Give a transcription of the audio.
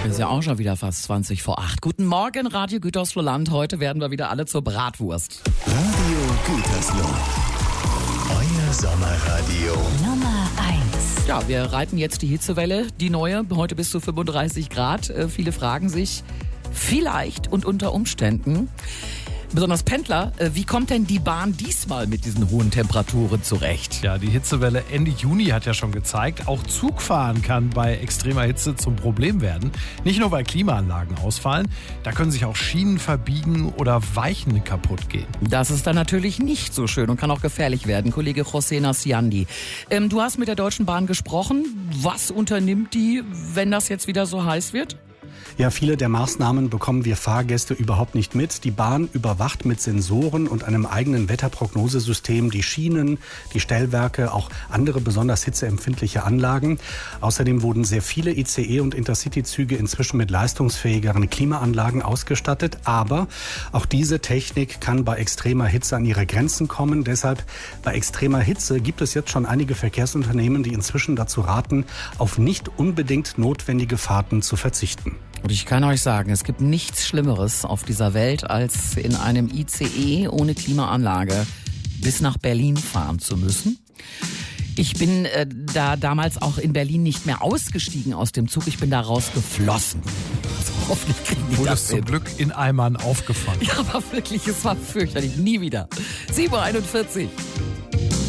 Ist ja auch schon wieder fast 20 vor 8. Guten Morgen, Radio Gütersloh Land. Heute werden wir wieder alle zur Bratwurst. Radio Gütersloh. Euer Sommerradio. Nummer 1. Ja, wir reiten jetzt die Hitzewelle, die neue, heute bis zu 35 Grad. Viele fragen sich, vielleicht und unter Umständen, besonders Pendler, wie kommt denn die Bahn diesmal mit diesen hohen Temperaturen zurecht? Ja, die Hitzewelle Ende Juni hat ja schon gezeigt, auch Zugfahren kann bei extremer Hitze zum Problem werden. Nicht nur, weil Klimaanlagen ausfallen, da können sich auch Schienen verbiegen oder Weichen kaputt gehen. Das ist dann natürlich nicht so schön und kann auch gefährlich werden. Kollege José Nasiandi, du hast mit der Deutschen Bahn gesprochen. Was unternimmt die, wenn das jetzt wieder so heiß wird? Ja, viele der Maßnahmen bekommen wir Fahrgäste überhaupt nicht mit. Die Bahn überwacht mit Sensoren und einem eigenen Wetterprognosesystem die Schienen, die Stellwerke, auch andere besonders hitzeempfindliche Anlagen. Außerdem wurden sehr viele ICE- und Intercity-Züge inzwischen mit leistungsfähigeren Klimaanlagen ausgestattet. Aber auch diese Technik kann bei extremer Hitze an ihre Grenzen kommen. Deshalb bei extremer Hitze gibt es jetzt schon einige Verkehrsunternehmen, die inzwischen dazu raten, auf nicht unbedingt notwendige Fahrten zu verzichten. Und ich kann euch sagen, es gibt nichts Schlimmeres auf dieser Welt, als in einem ICE ohne Klimaanlage bis nach Berlin fahren zu müssen. Ich bin da damals auch in Berlin nicht mehr ausgestiegen aus dem Zug. Ich bin da rausgeflossen. Also hoffentlich kriegen die Wurde das es zum hin. Glück in Eimern aufgefangen. Ja, aber wirklich, es war fürchterlich. Nie wieder. 7:41 Uhr.